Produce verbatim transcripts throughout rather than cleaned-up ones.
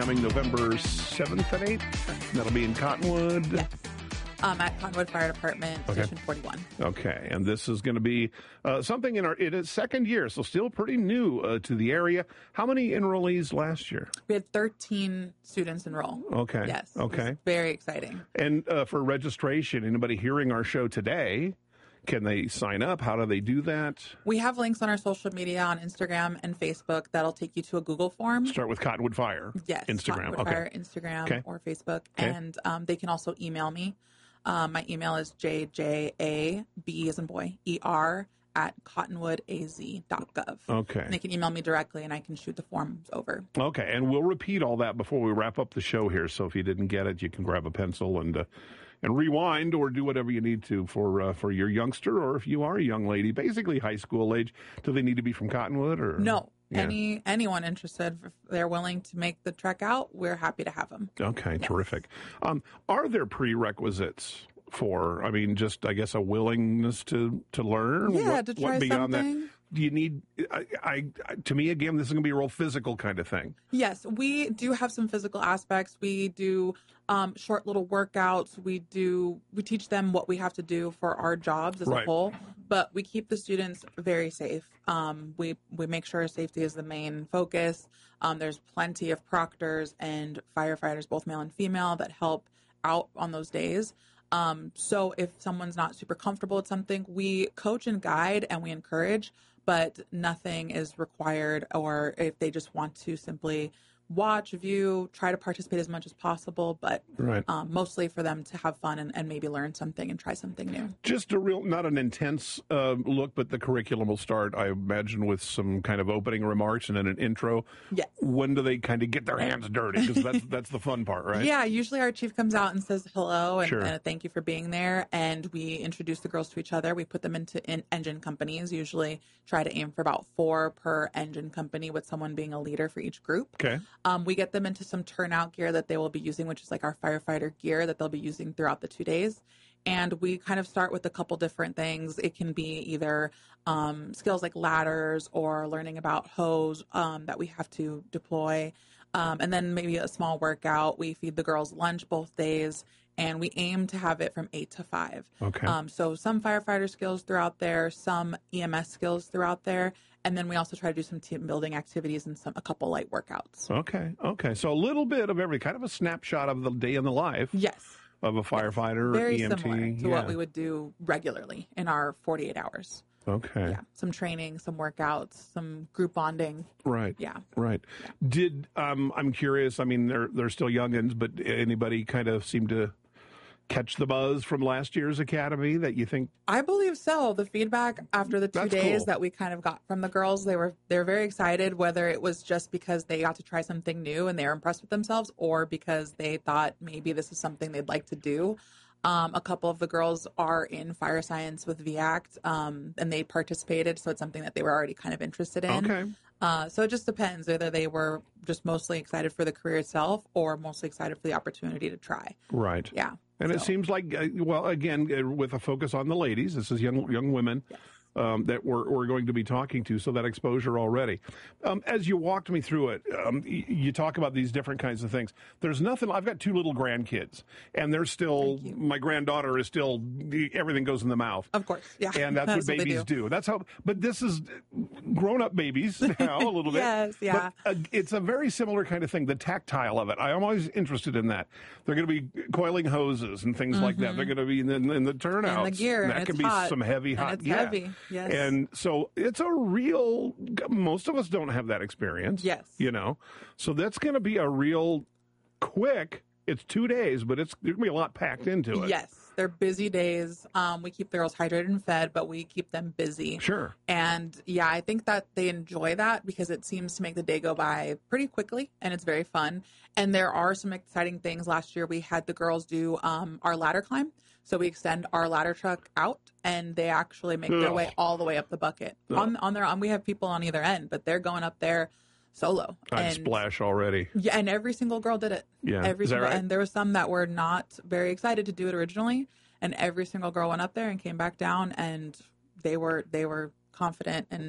coming November seventh and eighth. That'll be in Cottonwood. Yes. Um, at Cottonwood Fire Department, Okay. Station forty-one. Okay, and this is going to be uh, something in our it is second year, so still pretty new uh, to the area. How many enrollees last year? We had thirteen students enroll. Okay. Yes. Okay. It was very exciting. And uh, for registration, anybody hearing our show today, can they sign up? How do they do that? We have links on our social media on Instagram and Facebook that'll take you to a Google form. Start with Cottonwood Fire. Yes. Instagram. Cottonwood Okay. Fire, Instagram, Okay. or Facebook. Okay. And um, they can also email me. Um, my email is j j a b as in boy, E R at cottonwood a z dot gov. Okay. And they can email me directly and I can shoot the forms over. Okay, and we'll repeat all that before we wrap up the show here. So if you didn't get it, you can grab a pencil and uh, and rewind or do whatever you need to for uh, for your youngster, or if you are a young lady, basically high school age. Do they need to be from Cottonwood or No. Yeah. Any anyone interested, if they're willing to make the trek out, we're happy to have them. Okay, Yes. terrific. Um, are there prerequisites for? I mean, just I guess a willingness to to learn. Yeah, what, to what try beyond something. that? Do you need? I, I to me again, this is going to be a real physical kind of thing. Yes, we do have some physical aspects. We do um, short little workouts. We do we teach them what we have to do for our jobs as Right. a whole, but we keep the students very safe. Um, we we make sure safety is the main focus. Um, there's plenty of proctors and firefighters, both male and female, that help out on those days. Um, so if someone's not super comfortable with something, we coach and guide and we encourage, but nothing is required. Or if they just want to simply watch, view, try to participate as much as possible, but Right. um, mostly for them to have fun and, and maybe learn something and try something new. Just a real, not an intense uh, look, but the curriculum will start, I imagine, with some kind of opening remarks and then an intro. Yes. When do they kind of get their hands dirty? Because that's that's the fun part, right? Yeah, usually our chief comes out and says hello and, Sure. and thank you for being there. And we introduce the girls to each other. We put them into in engine companies, usually try to aim for about four per engine company, with someone being a leader for each group. Okay. Um, we get them into some turnout gear that they will be using, which is like our firefighter gear that they'll be using throughout the two days. And we kind of start with a couple different things. It can be either um, skills like ladders or learning about hose um, that we have to deploy. Um, and then maybe a small workout. We feed the girls lunch both days, and we aim to have it from eight to five. Okay. Um, so some firefighter skills throughout there, some E M S skills throughout there. And then we also try to do some team building activities and some a couple light workouts. Okay. Okay. So a little bit of every kind of a snapshot of the day in the life Yes. of a firefighter, Very E M T. similar to yeah. what we would do regularly in our forty-eight hours. Okay. Yeah. Some training, some workouts, some group bonding. Right. Yeah. Right. Did um I'm curious, I mean they're they're still youngins, but anybody kind of seem to catch the buzz from last year's academy that you think I believe so. The feedback after the two That's days cool. that we kind of got from the girls, they were they were very excited, whether it was just because they got to try something new and they were impressed with themselves, or because they thought maybe this is something they'd like to do. Um, a couple of the girls are in fire science with V ACT, um, and they participated, so it's something that they were already kind of interested in. Okay. Uh, so it just depends whether they were just mostly excited for the career itself or mostly excited for the opportunity to try. Right. Yeah. And it So- seems like, uh, well, again, uh, with a focus on the ladies, this is young young women Yes. um, that we're, we're going to be talking to, so that exposure already. Um, as you walked me through it, um, y- you talk about these different kinds of things. There's nothing, I've got two little grandkids, and they're still, Thank you. my granddaughter is still, everything goes in the mouth. Of course. Yeah. And that's, what they babies do. That's how, but this is grown-up babies now, a little bit. Yes, yeah. But, uh, it's a very similar kind of thing, the tactile of it. I'm always interested in that. They're going to be coiling hoses and things like that. They're going to be in the, in the turnouts. And the gear, That and can it's be hot, some heavy, and hot. it's yeah. heavy, yes. And so it's a real, most of us don't have that experience. Yes. You know, so that's going to be a real quick, it's two days, but it's, there's going to be a lot packed into it. Yes. They're busy days. Um, we keep the girls hydrated and fed, but we keep them busy. Sure. And yeah, I think that they enjoy that because it seems to make the day go by pretty quickly and it's very fun. And there are some exciting things. Last year we had the girls do um, our ladder climb. So we extend our ladder truck out and they actually make their Ugh. way all the way up the bucket. Ugh. On on their on we have people on either end, but they're going up there solo. I'd And- splash already. Yeah, and every single girl did it. Yeah. Every Is that single, right? and there was some that were not very excited to do it originally, and every single girl went up there and came back down, and they were they were confident and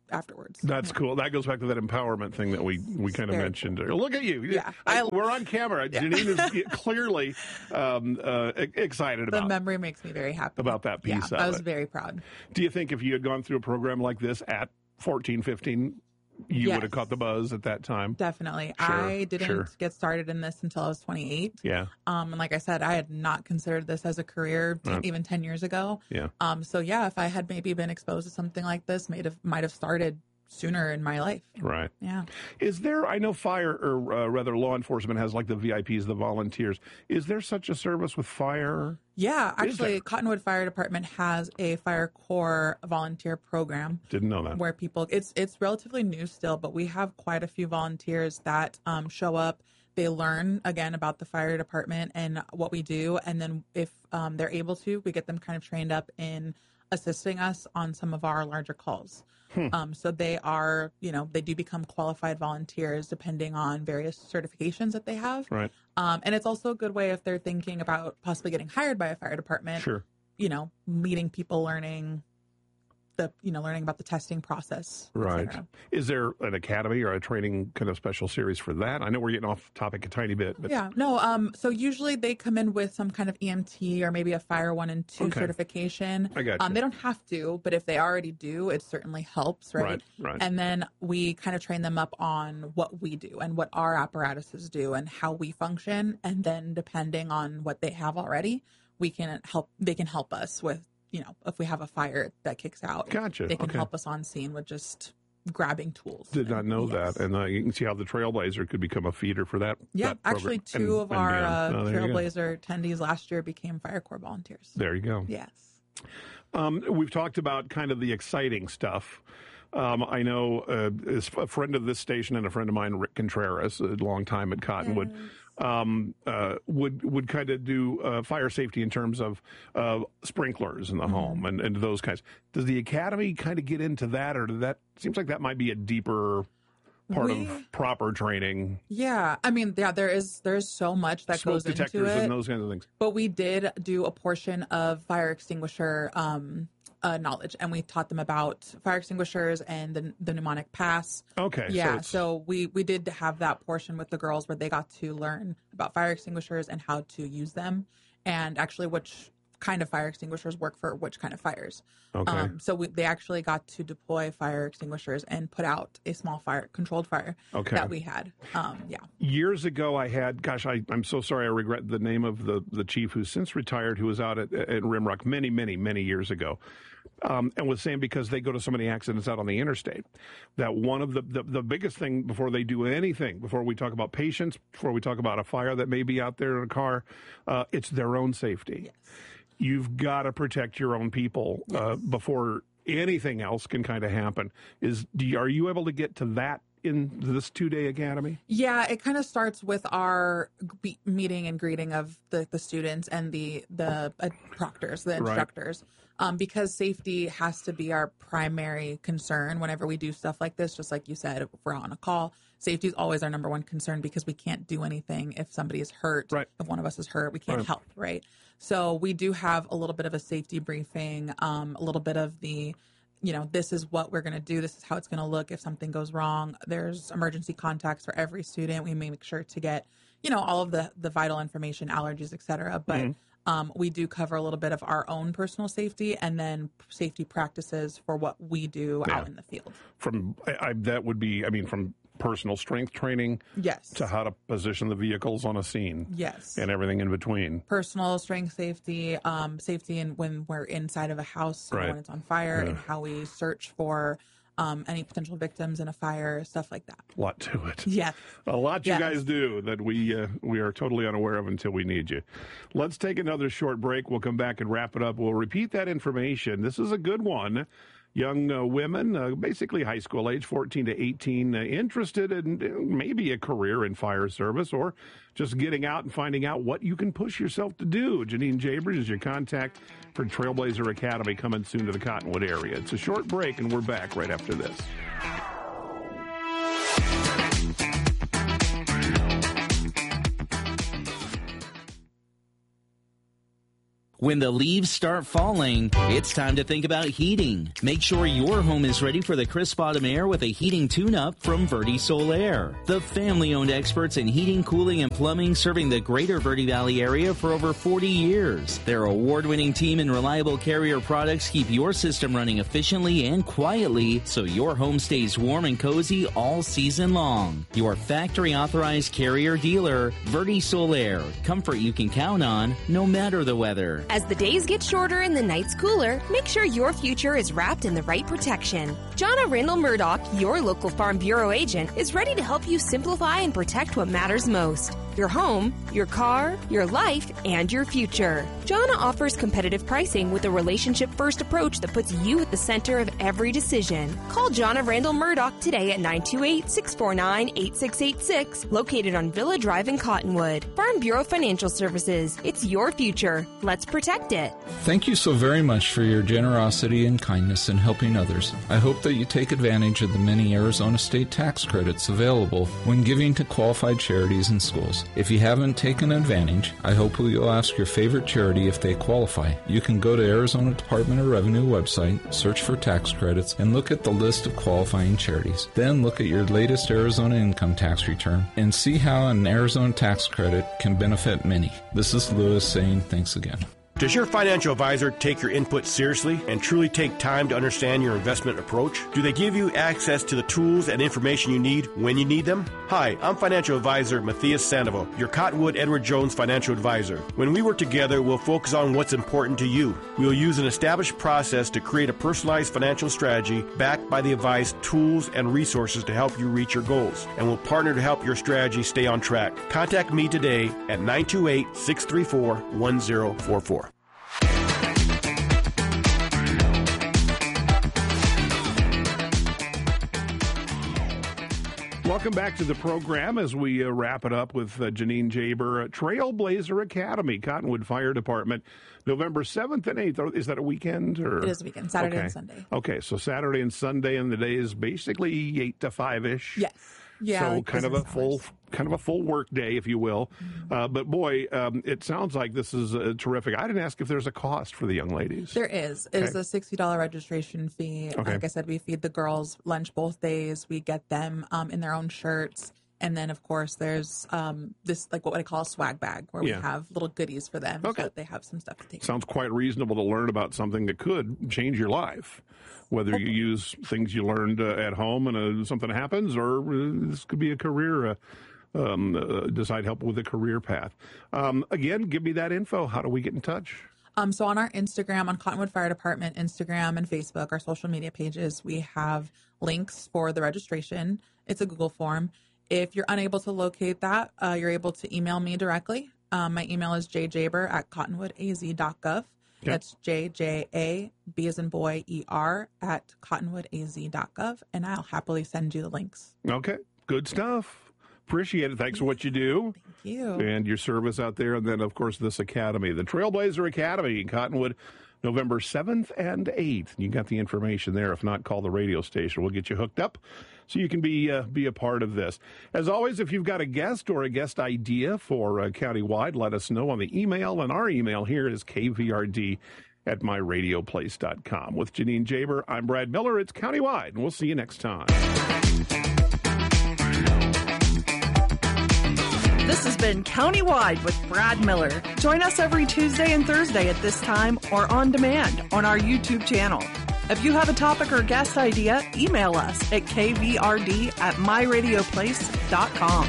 afterwards. That's cool. That goes back to that empowerment thing that we, we kind of Very mentioned. cool. Look at you. Yeah, I, I- we're on camera. Yeah. Janine is clearly um, uh, e- excited The about memory makes me very happy. about that piece Yeah, of I was it. very proud. Do you think if you had gone through a program like this at fourteen, fifteen, you Yes. would have caught the buzz at that time? Definitely. Sure, I didn't sure. get started in this until I was twenty-eight. Yeah. Um, and like I said, I had not considered this as a career t- Right. even ten years ago. Yeah. Um, so yeah, if I had maybe been exposed to something like this, might have might have started sooner in my life. Right. Yeah. Is there, I know fire, or uh, rather law enforcement has like the V I Ps, the volunteers. Is there such a service with fire? Yeah, Is actually, there? Cottonwood Fire Department has a Fire Corps volunteer program Didn't know that. where people. It's it's relatively new still, but we have quite a few volunteers that um, show up. They learn again about the fire department and what we do, and then if um, they're able to, we get them kind of trained up in assisting us on some of our larger calls. Hmm. Um, so they are, you know, they do become qualified volunteers depending on various certifications that they have. Right. Um, and it's also a good way if they're thinking about possibly getting hired by a fire department, Sure. you know, meeting people, learning the, you know, learning about the testing process. et Right. cetera. Is there an academy or a training kind of special series for that? I know we're getting off topic a tiny bit, but Yeah. No. Um. So usually they come in with some kind of E M T or maybe a fire one and two Okay. certification. I got you. Um. They don't have to, but if they already do, it certainly helps, right? Right, right. And then we kind of train them up on what we do and what our apparatuses do and how we function, and then depending on what they have already, we can help. They can help us with, you know, if we have a fire that kicks out, Gotcha. they can Okay. help us on scene with just grabbing tools. Did not know Yes. that. And uh, you can see how the Trailblazer could become a feeder for that. Yeah, that program actually, two and- of and our beyond. uh, Oh, there you go. Trailblazer attendees last year became Fire Corps volunteers. There you go. Yes. Um, we've talked about kind of the exciting stuff. Um, I know uh, is a friend of this station and a friend of mine, Rick Contreras, a long time at Cottonwood, um, uh, would would kind of do uh, fire safety in terms of uh, sprinklers in the home and, and those kinds. Does the academy kind of get into that, or does that seems like that might be a deeper part We- of proper training? Yeah, I mean, yeah, there is there's so much that Smoke goes into detectors it, and those kinds of things. but we did do a portion of fire extinguisher um, uh, knowledge, and we taught them about fire extinguishers and the, the mnemonic pass. Okay. Yeah, So, it's, so we we did have that portion with the girls where they got to learn about fire extinguishers and how to use them, and actually which kind of fire extinguishers work for which kind of fires. okay. Um, so we, they actually got to deploy fire extinguishers and put out a small fire, controlled fire Okay. that we had. Um, yeah. Years ago, I had, gosh, I, I'm so sorry, I regret the name of the, the chief who's since retired, who was out at, at Rimrock many, many, many years ago, um, and was saying because they go to so many accidents out on the interstate, that one of the, the, the biggest thing before they do anything, before we talk about patients, before we talk about a fire that may be out there in a car, uh, it's their own safety. Yes. You've got to protect your own people uh, before anything else can kind of happen. Is do you, are you able to get to that in this two-day academy? Yeah, it kind of starts with our be- meeting and greeting of the, the students and the the uh, proctors, the Right. instructors, um, because safety has to be our primary concern whenever we do stuff like this. Just like you said, if we're on a call, safety is always our number one concern because we can't do anything if somebody is hurt. Right. If one of us is hurt, we can't Right. help, right? So we do have a little bit of a safety briefing, um, a little bit of the, you know, this is what we're going to do. This is how it's going to look if something goes wrong. There's emergency contacts for every student. We make sure to get, you know, all of the, the vital information, allergies, et cetera. But Mm-hmm. um, we do cover a little bit of our own personal safety and then safety practices for what we do Yeah. out in the field. From I, I, that would be, I mean, from personal strength training Yes. to how to position the vehicles on a scene Yes. and everything in between. Personal strength safety, um, safety in when we're inside of a house, you know, Right. when it's on fire, Yeah. and how we search for um, any potential victims in a fire, stuff like that. A lot to it. Yes. A lot you Yes. guys do that we uh, we are totally unaware of until we need you. Let's take another short break. We'll come back and wrap it up. We'll repeat that information. This is a good one. Young uh, women, uh, basically high school age, fourteen to eighteen, uh, interested in uh, maybe a career in fire service or just getting out and finding out what you can push yourself to do. Janine Jabers is your contact for Trailblazer Academy, coming soon to the Cottonwood area. It's a short break, and we're back right after this. When the leaves start falling, it's time to think about heating. Make sure your home is ready for the crisp autumn air with a heating tune-up from Verde Solaire. The family-owned experts in heating, cooling, and plumbing serving the greater Verde Valley area for over forty years. Their award-winning team and reliable Carrier products keep your system running efficiently and quietly so your home stays warm and cozy all season long. Your factory-authorized Carrier dealer, Verde Solaire. Comfort you can count on no matter the weather. As the days get shorter and the nights cooler, make sure your future is wrapped in the right protection. Jonna Randall Murdoch, your local Farm Bureau agent, is ready to help you simplify and protect what matters most. Your home, your car, your life, and your future. Jonna offers competitive pricing with a relationship-first approach that puts you at the center of every decision. Call Jonna Randall Murdoch today at nine two eight, six four nine, eight six eight six, located on Villa Drive in Cottonwood. Farm Bureau Financial Services. It's your future. Let's protect it. Thank you so very much for your generosity and kindness in helping others. I hope that you take advantage of the many Arizona state tax credits available when giving to qualified charities and schools. If you haven't taken advantage, I hope you'll ask your favorite charity if they qualify. You can go to Arizona Department of Revenue website, search for tax credits, and look at the list of qualifying charities. Then look at your latest Arizona income tax return and see how an Arizona tax credit can benefit many. This is Lewis saying thanks again. Does your financial advisor take your input seriously and truly take time to understand your investment approach? Do they give you access to the tools and information you need when you need them? Hi, I'm financial advisor Matthias Sandoval, your Cottonwood Edward Jones financial advisor. When we work together, we'll focus on what's important to you. We'll use an established process to create a personalized financial strategy backed by the advice, tools, and resources to help you reach your goals. And we'll partner to help your strategy stay on track. Contact me today at nine two eight, six three four, one zero four four. Welcome back to the program as we uh, wrap it up with uh, Janine Jaber, uh, Trailblazer Academy, Cottonwood Fire Department, November seventh and eighth. Is that a weekend? Or? It is a weekend, Saturday okay. and Sunday. Okay, so Saturday and Sunday, and the day is basically eight to five-ish. Yes. Yeah, so like kind of a hours. full, kind of a full work day, if you will. Mm-hmm. Uh, but boy, um, it sounds like this is uh, terrific. I didn't ask if there's a cost for the young ladies. There is. It okay. is a sixty dollars registration fee. Okay. Like I said, we feed the girls lunch both days. We get them um, in their own shirts. And then, of course, there's um, this, like what I call a swag bag, where yeah. we have little goodies for them okay. so that they have some stuff to take. Sounds quite reasonable to learn about something that could change your life. Whether you use things you learned uh, at home and uh, something happens, or uh, this could be a career, uh, um, uh, decide help with a career path. Um, again, give me that info. How do we get in touch? Um, so on our Instagram, on Cottonwood Fire Department, Instagram and Facebook, our social media pages, we have links for the registration. It's a Google form. If you're unable to locate that, uh, you're able to email me directly. Um, my email is j jaber at cottonwood a z dot gov. Okay. That's J J A B as in boy E R at cottonwood a z dot gov, and I'll happily send you the links. Okay, good stuff. Appreciate it. Thanks for what you do. Thank you. And your service out there. And then, of course, this academy, the Trailblazer Academy in Cottonwood, November seventh and eighth. You got the information there. If not, call the radio station. We'll get you hooked up so you can be uh, be a part of this. As always, if you've got a guest or a guest idea for uh, countywide, let us know on the email. And our email here is k v r d at my radio place dot com. With Janine Jaber, I'm Brad Miller. It's Countywide, and we'll see you next time. This has been Countywide with Brad Miller. Join us every Tuesday and Thursday at this time or on demand on our YouTube channel. If you have a topic or guest idea, email us at k v r d at my radio place dot com.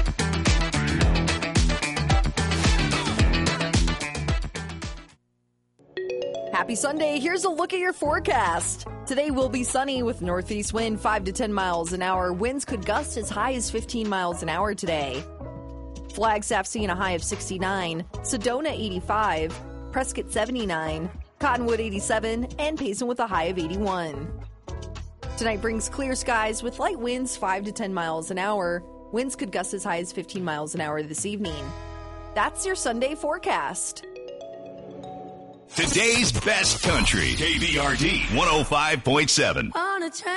Happy Sunday. Here's a look at your forecast. Today will be sunny with northeast wind five to ten miles an hour. Winds could gust as high as fifteen miles an hour today. Flagstaff seeing a high of sixty-nine, Sedona eighty-five, Prescott seventy-nine, Cottonwood eighty-seven, and Payson with a high of eighty-one. Tonight brings clear skies with light winds five to ten miles an hour. Winds could gust as high as fifteen miles an hour this evening. That's your Sunday forecast. Today's best country, K V R D one oh five point seven. On a train.